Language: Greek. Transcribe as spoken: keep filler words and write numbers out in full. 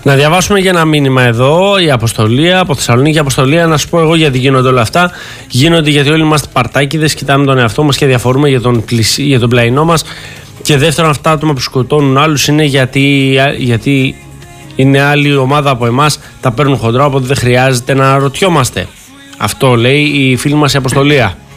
Να διαβάσουμε για ένα μήνυμα εδώ. Η Αποστολία από Θεσσαλονίκη. Αποστολία, να σου πω εγώ γιατί γίνονται όλα αυτά. Γίνονται γιατί όλοι είμαστε παρτάκιδες, κοιτάμε τον εαυτό μας και διαφορούμε για τον, πλησί, για τον πλαϊνό μας. Και δεύτερον, αυτά τα άτομα που σκοτώνουν άλλους είναι γιατί, γιατί είναι άλλη ομάδα από εμάς, τα παίρνουν χοντρά, οπότε δεν χρειάζεται να ρωτιόμαστε. Αυτό λέει η φίλη μας η Αποστολία.